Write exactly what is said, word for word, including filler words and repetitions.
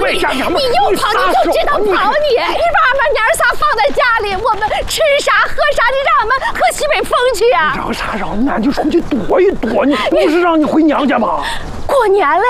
你，你又跑，你就知道跑你！你把俺们娘儿仨放在家里，我们吃啥喝啥，你让俺们喝西北风去呀？ 让啥让？俺就出去躲一躲，你不是让你回娘家吗？ 过年了